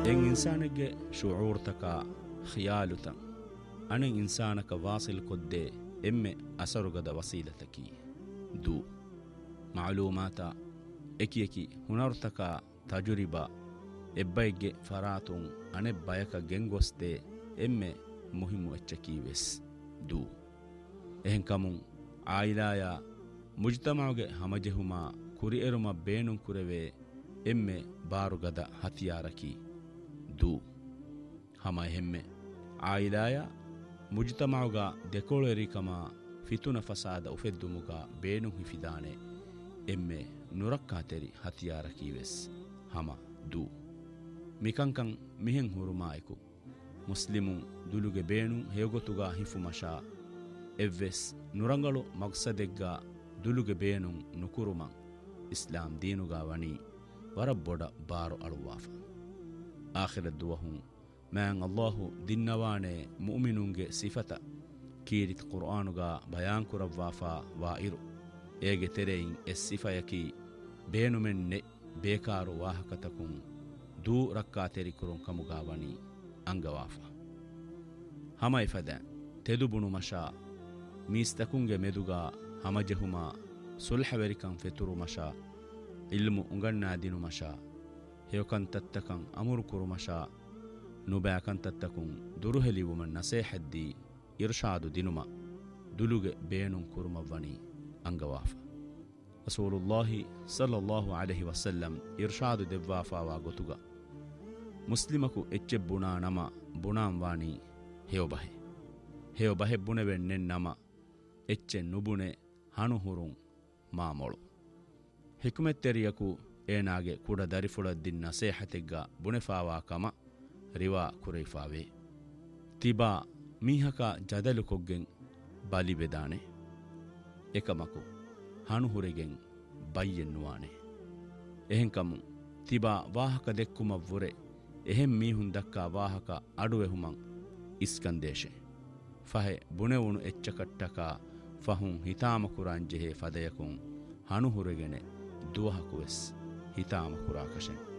M ಇನ್ಸಾನಿಗೆ ಶುಊರ್ತಕ ಖಿಯಾಲುತ ಅಣೆಂ ಇನ್ಸಾನಕ Vasil ಕೊದ್ದೆ ಎಮ್ಮೆ ಅಸರುಗದ ವಸೀಲತಕಿ ದೂ ಮಾಲೂಮಾತ ಎಕಿ ಹುನರ್ತಕ ತಜುರಿಬಾ ಎಬ್ಬೈಗೆ ಫರಾತುಂ ಅಣೆ ಬಯಕ ಗೆಂಗೊಸ್ದೆ ಎಮ್ಮೆ ಮುಹಿಮು ಎಚ್ಚಕೀವೆಸ್ ದೂ ಎಹೆಂ ಕಮುಂ ಆಯಿಲಾಯ ಮುಜ್ತಮಾಗೆ ಹಮಜೆಹುಮಾ ಕುರಿ ಎರುಮ ಬೇನುಂ ಕುರೆವೆ ಎಮ್ಮೆ ಬಾರುಗದ ಹತಿಯಾರಕಿ ದೂ ಹಮ ಎಹೆಮ್ಮೆ ಆಯಿಲಾಯ ಮುಜ್ತಮಾಗ ದೆಕೋಳೆರಿಕಮ ಫಿತುನ ಫಸಾದ ಉಫೆದ್ದುಮುಗ ಬೇನುಂ ಹಿಫಿದಾನೆ ಎಮ್ಮೆ ನುರಕ್ಕಾತೆರಿ ಹತಿಯಾರಕೀವೆಸ್ ಹಮ ದೂ ಮಿಕಂಕಂ ಮಿಹೆಂ ಹುರುಮಾಯಕು ಮುಸ್ಲಿಮುಂ ದುಲುಗೆ ಬೇಣು ಹೇಗೊತುಗ ಹಿಫು ಮಶಾ ಎವ್ವೆಸ್ ನುರಂಗಳು ಮಕ್ಸದೆಗ್ಗ ದುಲುಗೆ ಬೇಣು ನುಕುರುಮಂ ಇಸ್ಲಾಂ ದೀನುಗ ವಣಿ ವರಬ್ಬೊಡ ಬಾರು ಅಳುವಾಫ ಆಖಿರ ದುವಹುಂ ಮ್ಯಾಂ ಅಲ್ಲಾಹು ದಿನ್ನವಾಣೆ ಮುಅ್ಮಿನುಂಗೆ ಸಿಫತ ಕೀರಿತ್ ಕುರ್ಆನುಗ ಬಯಾನ್ ಕುರವ್ವಾಫಾ ವಾಯಿರು ಏಗೆ ತೆರೆಯಿಂ ಎಸ್ ಸಿಫಯಕಿ ಬೇನುಮೆನ್ನೆ ಬೇಕಾರು ವಾಹಕತಕುಂ ದೂ ರಕ್ಕಾ ತೆರಿಕುರುಂ ಕಮುಗಾವಣಿ ಅಂಗವಾಫ ಹಮ ಇಫದ ತೆದುಬುಣು ಮಶಾ ಮೀಸ್ತಕುಂಗೆ ಮೆದುಗ ಹಮಜೆಹುಮ ಸುಲ್ಹವೆರಿಕಂ ಫೆತುರು ಮಶಾ ಇಲ್ಮು ಉಂಗಣ್ಣಾದಿನು ಮಶಾ ಹೇಕಂತತ್ತಕಂ ಅಮುರು ಕುರು ಮಶಾ ನುಬ್ಯಾಕಂತತ್ತಕುಂ ದುರುಹೆಲಿವುಮನ್ ನಸೇಹದ್ದಿ ಇರ್ಷಾದು ದಿನುಮ ದುಲುಗೆ ಬೇಣುಂ ಕುರುಮವ್ವಣಿ ಅಂಗವಾಫ ರಸೂಲುಲ್ಲಾಹಿ ಸಲ್ಲಲ್ಲಾಹು ಅಲೈಹಿ ವಸಲ್ಲಂ ಇರ್ಷಾದು ದೆವ್ವಾಫಾವಾ ಗೊತುಗ ಮುಸ್ಲಿಮಕು ಎಚ್ಚೆ ಬುಣಾ ನಮ ಬುಣಾಂ ವಾಣಿ ಹೇವಬಹೆ ಬುಣೆವೆಣ್ಣೆನ್ ನಮ ಎಚ್ಚೆ ನುಬುಣೆ ಹಣುಹುರುಂ ಮಾಮೊಳು ಹಿಕ್ಮೆತ್ತೆರಿಯಕು ಏನಾಗೆ ಕುಡ ದರಿಫುಳದ್ದಿನ್ ನಸೇಹತೆಗ್ಗ ಬುಣೆಫಾವಾ ಕಮ ರಿವಾ ಕುರೈಫಾವೆ ತಿಬಾ ಮೀಹಕ ಜದಲು ಕೊಗ್ಗೆಂ ಬಲಿಬೆದಾನೆ ಎಕಮಕು ಹಣುಹುರೆಗೆಂ ಬಯ್ಯೆನ್ನುವಾನೆ ಎಹೆಂಕಮು ತಿಬಾ ವಾಹಕ ದೆಕ್ಕುಮವ್ವುರೆ ಎಹೆಂ ಮೀಹುಂ ದಕ್ಕಾ ವಾಹಕ ಅಡುವೆಹುಮಂ ಇಸ್ಕಂದೇಶೆ ಫಹೆ ಬುಣೆವುಣು ಎಚ್ಚಕಟ್ಟಕ ಫಹುಂ ಹಿತಾಮಕುರಾಂಜೆಹೆ ಫದಯಕುಂ ಹಣುಹುರೆಗೆನೆ ದುವಹಕುವೆಸ್ ಹಿತಾಮಕುರಾಕಶೆ